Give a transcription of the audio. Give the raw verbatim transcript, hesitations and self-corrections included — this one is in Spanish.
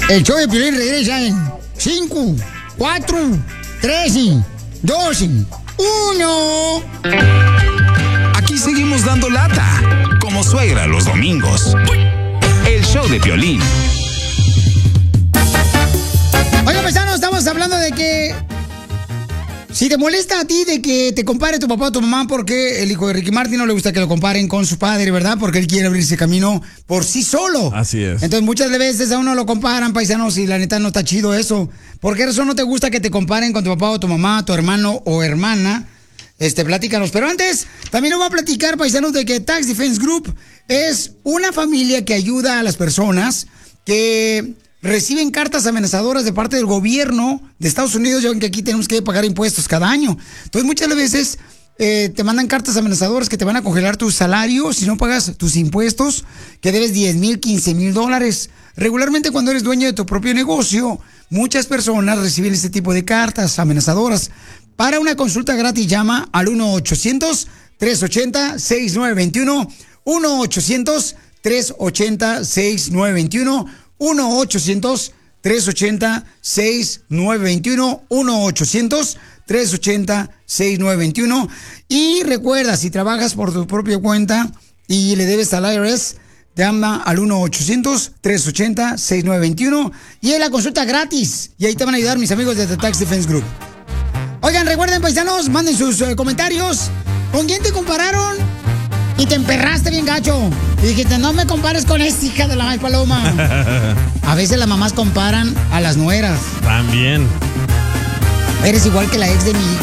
El show de Piolín regresa en cinco, cuatro, tres, dos, uno. Aquí seguimos dando lata, como suegra los domingos. El show de Piolín. Oiga, paisanos, estamos hablando de que si te molesta a ti de que te compare tu papá o tu mamá, porque el hijo de Ricky Martin no le gusta que lo comparen con su padre, ¿verdad? Porque él quiere abrirse camino por sí solo. Así es. Entonces muchas veces a uno lo comparan, paisanos, y la neta no está chido eso. ¿Por qué razón no te gusta que te comparen con tu papá o tu mamá, tu hermano o hermana? Este, platícanos. Pero antes, también nos va a platicar, paisanos, de que Tax Defense Group es una familia que ayuda a las personas que reciben cartas amenazadoras de parte del gobierno de Estados Unidos. Ya ven que aquí tenemos que pagar impuestos cada año. Entonces muchas veces eh, te mandan cartas amenazadoras que te van a congelar tu salario si no pagas tus impuestos, que debes diez mil, quince mil dólares. Regularmente cuando eres dueño de tu propio negocio, muchas personas reciben este tipo de cartas amenazadoras. Para una consulta gratis llama al uno ochocientos, tres ochenta, sesenta y nueve veintiuno, uno ochocientos, tres ochenta, sesenta y nueve veintiuno, uno ochocientos, tres ochenta, sesenta y nueve veintiuno, uno ochocientos, tres ochenta, sesenta y nueve veintiuno. Y recuerda, si trabajas por tu propia cuenta y le debes al I R S, llama al uno ochocientos, tres ochenta, sesenta y nueve veintiuno y es la consulta gratis. Y ahí te van a ayudar mis amigos de The Tax Defense Group. Oigan, recuerden, paisanos, manden sus eh, comentarios. ¿Con quién te compararon? Y te emperraste bien gacho. Y dijiste, no me compares con esta hija de la May Paloma. A veces las mamás comparan a las nueras. También. Eres igual que la ex de mi hijo.